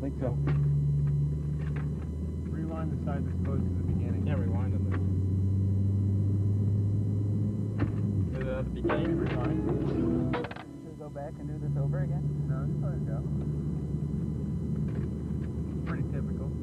think so. Rewind the side that's close to the beginning. Yeah, rewind on this. Is it at the beginning? Rewind. Should we go back and do this over again? No, just let it go. Pretty typical.